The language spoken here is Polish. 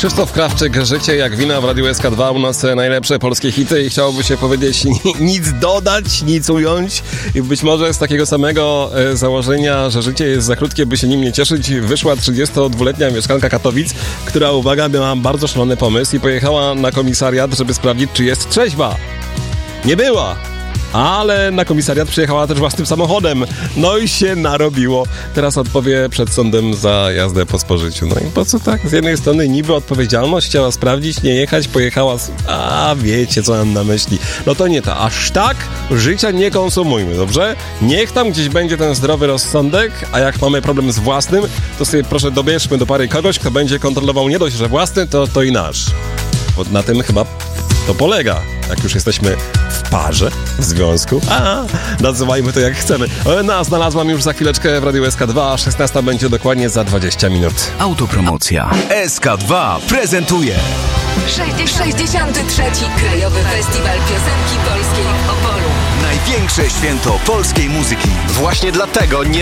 Krzysztof Krawczyk, Życie jak wina w Radiu SK2, u nas najlepsze polskie hity i chciałoby się powiedzieć nic dodać, nic ująć i być może z takiego samego założenia, że życie jest za krótkie, by się nim nie cieszyć, wyszła 32-letnia mieszkanka Katowic, która, uwaga, miała bardzo szalony pomysł i pojechała na komisariat, żeby sprawdzić, czy jest trzeźwa. Nie była! Ale na komisariat przyjechała też własnym samochodem. No i się narobiło. Teraz odpowie przed sądem za jazdę po spożyciu. No i po co tak? Z jednej strony niby odpowiedzialność, chciała sprawdzić, nie jechać, pojechała... A wiecie, co mam na myśli. No to nie to. Aż tak życia nie konsumujmy, dobrze? Niech tam gdzieś będzie ten zdrowy rozsądek, a jak mamy problem z własnym, to sobie proszę dobierzmy do pary kogoś, kto będzie kontrolował nie dość, że własny, to i nasz. Bo na tym chyba to polega, jak już jesteśmy w parze, w związku. Nazywajmy to jak chcemy. No, znalazłam już za chwileczkę w Radiu SK2, 16 będzie dokładnie za 20 minut. Autopromocja. SK2 prezentuje 63. Krajowy Festiwal Piosenki Polskiej w Opolu. największe święto polskiej muzyki. Właśnie dlatego nie